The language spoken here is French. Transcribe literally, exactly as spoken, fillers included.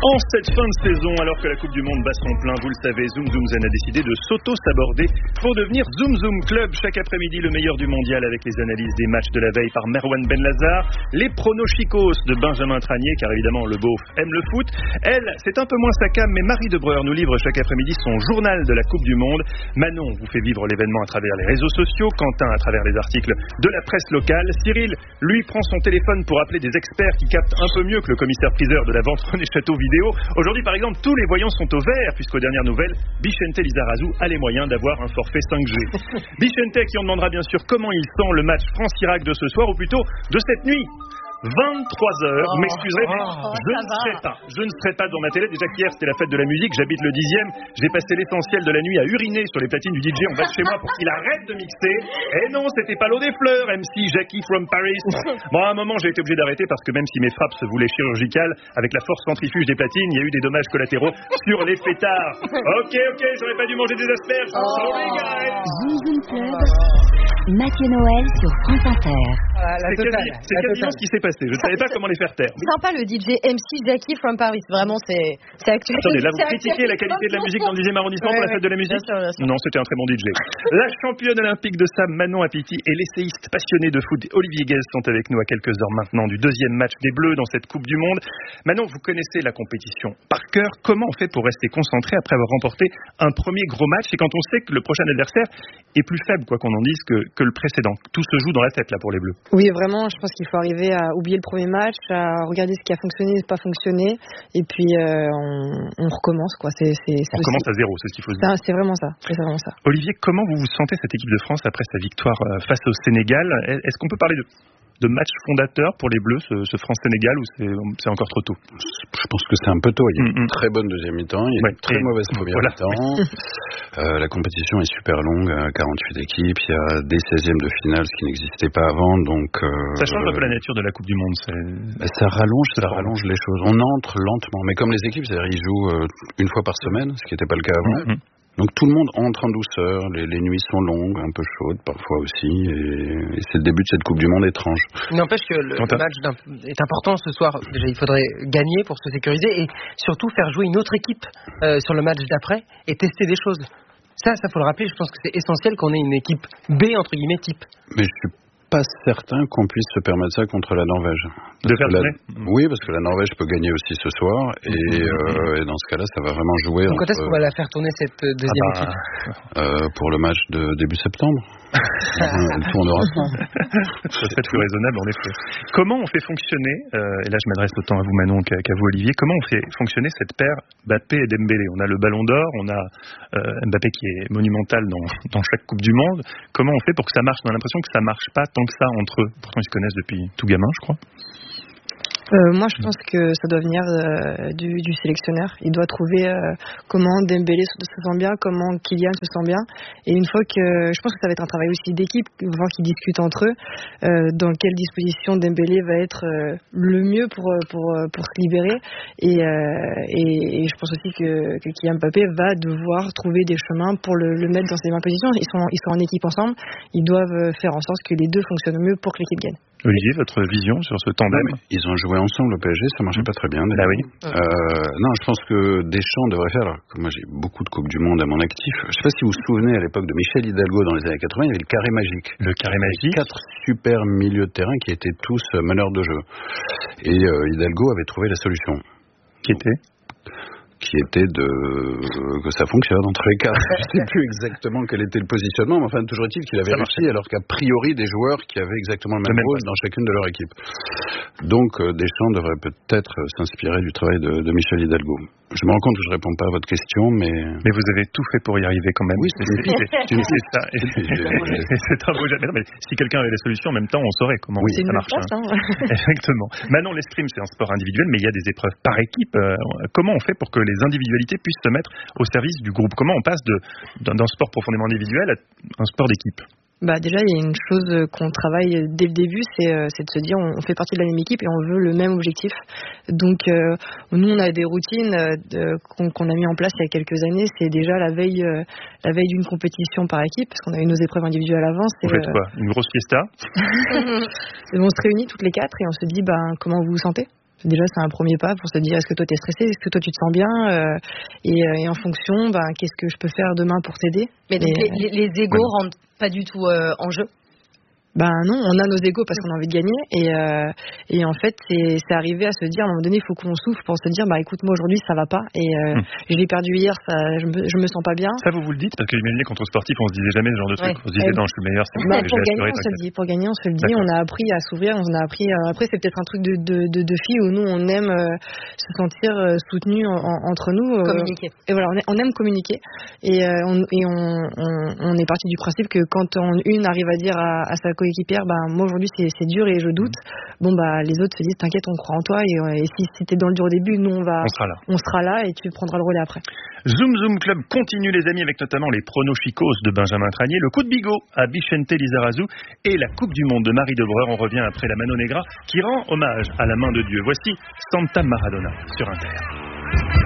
En cette fin de saison, alors que la Coupe du Monde bat son plein, vous le savez, Zoom Zoom Zen a décidé de s'auto-saborder pour devenir Zoom Zoom Club. Chaque après-midi, le meilleur du mondial avec les analyses des matchs de la veille par Merwan Benlazar, les pronochicos de Benjamin Tranier, car évidemment le beauf aime le foot. Elle, c'est un peu moins sa cam, mais Marie Debreur nous livre chaque après-midi son journal de la Coupe du Monde. Manon vous fait vivre l'événement à travers les réseaux sociaux, Quentin à travers les articles de la presse locale. Cyril, lui, prend son téléphone pour appeler des experts qui captent un peu mieux que le commissaire-priseur de la vente René Château vidéo. Aujourd'hui, par exemple, tous les voyants sont au vert, puisqu'aux dernières nouvelles, Vicente Lizarazu a les moyens d'avoir un forfait cinq G. Vicente, qui on demandera bien sûr comment il sent le match France-Irak de ce soir, ou plutôt de cette nuit. vingt-trois heures, vous m'excuserez, mais oh, je ne serai pas, je ne serai pas dans ma télé. Déjà qu'hier c'était la fête de la musique, j'habite le dixième, j'ai passé l'essentiel de la nuit à uriner sur les platines du D J en bas de chez moi pour qu'il arrête de mixer. Et non, c'était pas l'eau des fleurs, M C Jackie from Paris. Bon, à un moment j'ai été obligé d'arrêter parce que même si mes frappes se voulaient chirurgicales, avec la force centrifuge des platines, il y a eu des dommages collatéraux sur les fêtards. Ok, ok, j'aurais pas dû manger des asperges. Oh. Sorry guys. Zoom Zoom Club, Mathieu Noël sur France Inter. Ah, c'est quasi, c'est quasiment ce qui s'est passé. Je ne savais pas comment les faire taire. Sympa le D J M C Jackie from Paris. Vraiment, c'est, c'est actuel. Attendez, là vous C'est critiquez la qualité de la musique dans le dixième arrondissement ouais, pour la fête de la musique. bien sûr, bien sûr. Non, c'était un très bon D J. La championne olympique de sable Manon Apiti et l'essayiste passionné de foot Olivier Guez sont avec nous à quelques heures maintenant du deuxième match des Bleus dans cette Coupe du Monde. Manon, vous connaissez la compétition par cœur. Comment on fait pour rester concentré après avoir remporté un premier gros match et quand on sait que le prochain adversaire est plus faible, quoi qu'on en dise, que, que le précédent? Tout se joue dans la tête là pour les Bleus. Oui, vraiment, je pense qu'il faut arriver à oublier le premier match, à regarder ce qui a fonctionné et pas fonctionné, et puis euh, on, on recommence, quoi. C'est, c'est, c'est on aussi... recommence à zéro, c'est ce qu'il faut se dire. C'est vraiment ça, c'est vraiment ça. Olivier, comment vous vous sentez cette équipe de France après sa victoire face au Sénégal? Est-ce qu'on peut parler de, de match fondateur pour les Bleus, ce, ce France-Sénégal, ou c'est, c'est encore trop tôt? Je pense que c'est un peu tôt. Il y a une mm-hmm. très bonne deuxième mi-temps, il y a ouais, une très et... mauvaise première voilà. mi-temps. euh, la compétition est super longue, quarante-huit équipes, il y a des seizièmes de finale, ce qui n'existait pas avant. Donc, euh, ça change un peu la nature de la Coupe du Monde. C'est... Bah, ça rallonge, ça rallonge les choses. On entre lentement, mais comme les équipes, c'est-à-dire ils jouent euh, une fois par semaine, ce qui n'était pas le cas avant. Mm-hmm. Donc tout le monde entre en douceur, les, les nuits sont longues, un peu chaudes parfois aussi, et, et c'est le début de cette Coupe du Monde étrange. N'empêche que le, le match est important ce soir. Déjà, il faudrait gagner pour se sécuriser et surtout faire jouer une autre équipe euh, sur le match d'après et tester des choses. Ça, ça faut le rappeler, je pense que c'est essentiel qu'on ait une équipe B, entre guillemets, type. Mais je suis pas certain qu'on puisse se permettre ça contre la Norvège. De faire la... mmh. Oui, parce que la Norvège peut gagner aussi ce soir, et, mmh. euh, et dans ce cas-là, ça va vraiment jouer. Donc, entre... quand est-ce qu'on va la faire tourner cette deuxième ah bah, équipe euh, Pour le match de début septembre. Elle tournera pas. Ça serait plus raisonnable, en effet. Comment on fait fonctionner, euh, et là je m'adresse autant à vous Manon qu'à, qu'à vous Olivier, comment on fait fonctionner cette paire Mbappé et Dembélé? On a le Ballon d'Or, on a euh, Mbappé qui est monumental dans, dans chaque Coupe du Monde. Comment on fait pour que ça marche? On a l'impression que ça marche pas tant que ça entre eux. Pourtant ils se connaissent depuis tout gamin, je crois. Euh, moi, je pense que ça doit venir euh, du, du sélectionneur. Il doit trouver euh, comment Dembélé se, se sent bien, comment Kylian se sent bien. Et une fois que, je pense que ça va être un travail aussi d'équipe, voir qu'ils discutent entre eux, euh, dans quelle disposition Dembélé va être euh, le mieux pour pour pour se libérer. Et, euh, et, et je pense aussi que, que Kylian Mbappé va devoir trouver des chemins pour le, le mettre dans ses mêmes positions. Ils sont ils sont en équipe ensemble. Ils doivent faire en sorte que les deux fonctionnent mieux pour que l'équipe gagne. Olivier, votre vision sur ce tandem? Ouais, ils ont joué ensemble au P S G, ça marchait mmh. pas très bien. Bah oui. Euh, non, je pense que Deschamps devrait faire. Alors, moi, j'ai beaucoup de Coupes du Monde à mon actif. Je sais pas si vous vous souvenez, à l'époque de Michel Hidalgo dans les années quatre-vingts, il y avait le carré magique. Le carré magique. Quatre super milieux de terrain qui étaient tous meneurs de jeu. Et euh, Hidalgo avait trouvé la solution. Qui était qui était de que ça fonctionne en tous les cas. Je ne sais plus exactement quel était le positionnement, mais enfin toujours est-il qu'il avait réussi, alors qu'a priori des joueurs qui avaient exactement le même, le même rôle dans chacune de leur équipe. Donc euh, Deschamps devrait peut-être s'inspirer du travail de, de Michel Hidalgo. Je me rends compte que je ne réponds pas à votre question, mais... Mais vous avez tout fait pour y arriver quand même. Oui, c'est, c'est, c'est, c'est, c'est ça. Et c'est, c'est un beau jamais. Mais si quelqu'un avait la solution, en même temps, on saurait comment oui, ça marche. Place, hein. Exactement. Maintenant, l'escrime, c'est un sport individuel, mais il y a des épreuves par équipe. Euh, comment on fait pour que les individualités puissent se mettre au service du groupe? Comment on passe de, d'un, d'un sport profondément individuel à un sport d'équipe? Bah déjà, il y a une chose qu'on travaille dès le début, c'est, c'est de se dire on fait partie de la même équipe et on veut le même objectif. Donc euh, nous, on a des routines euh, qu'on, qu'on a mis en place il y a quelques années. C'est déjà la veille, euh, la veille d'une compétition par équipe, parce qu'on a eu nos épreuves individuelles avant. Vous faites quoi? Une grosse fiesta? On se réunit toutes les quatre et on se dit bah, comment vous vous sentez? Déjà, c'est un premier pas pour se dire est-ce que toi t'es stressé, est-ce que toi tu te sens bien, euh, et, et en fonction, ben, qu'est-ce que je peux faire demain pour t'aider. Mais donc et, les, les égos ouais. rentrent pas du tout euh, en jeu. Ben non, on a nos égos parce qu'on a envie de gagner et euh, et en fait c'est c'est arrivé à se dire à un moment donné il faut qu'on souffle pour se dire bah écoute moi aujourd'hui ça va pas et euh, hum. je l'ai perdu hier, ça je me je me sens pas bien. Ça vous vous le dites parce que imaginez contre sportif on se disait jamais ce genre de truc, ouais. on se disait euh, non je suis meilleur. Bah, pour gagner on se le dit, pour gagner on se le dit, D'accord. on a appris à s'ouvrir, on a appris à... après c'est peut-être un truc de de de, de filles où nous on aime euh, se sentir euh, soutenus en, en, entre nous. Euh, communiquer. Et voilà on, est, on aime communiquer et euh, on et on, on on est parti du principe que quand on, une arrive à dire à, à sa coéquipière bah moi aujourd'hui c'est, c'est dur et je doute, bon bah les autres se disent t'inquiète on croit en toi et, et si, si t'es dans le dur au début nous on va on sera là on sera là et tu prendras le relais après. Zoom Zoom Club continue les amis avec notamment les pronos chicos de Benjamin Tranier, le coup de bigot à Vicente Lizarazu et la Coupe du Monde de Marie Debreur. On revient après la Mano Negra qui rend hommage à la main de Dieu. Voici Santa Maradona sur Inter.